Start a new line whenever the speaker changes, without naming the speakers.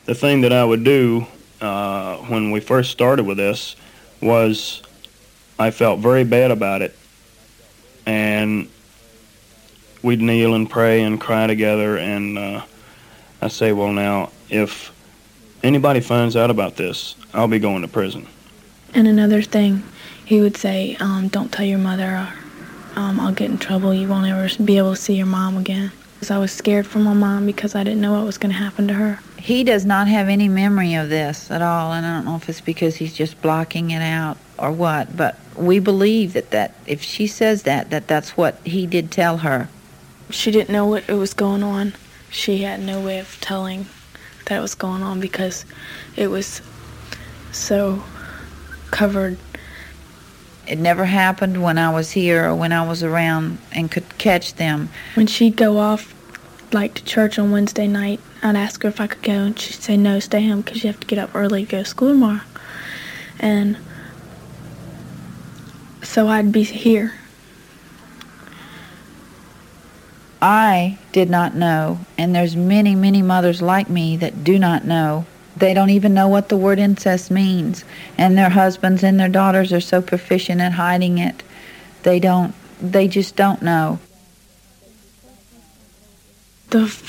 the thing that I would do when we first started with this was I felt very bad about it, and we'd kneel and pray and cry together, and I say, well, now, if anybody finds out about this, I'll be going to prison.
And another thing, he would say, don't tell your mother, or I'll get in trouble, you won't ever be able to see your mom again. Because I was scared for my mom because I didn't know what was going to happen to her.
He does not have any memory of this at all, and I don't know if it's because he's just blocking it out or what, but we believe that if she says that's what he did tell her.
She didn't know what was going on. She had no way of telling that it was going on because it was so covered.
It never happened when I was here or when I was around and could catch them.
When she'd go off, like to church on Wednesday night, I'd ask her if I could go, and she'd say, no, stay home because you have to get up early to go to school tomorrow. And so I'd be here.
I did not know, and there's many, many mothers like me that do not know. They don't even know what the word incest means, and their husbands and their daughters are so proficient at hiding it. They just don't know.
The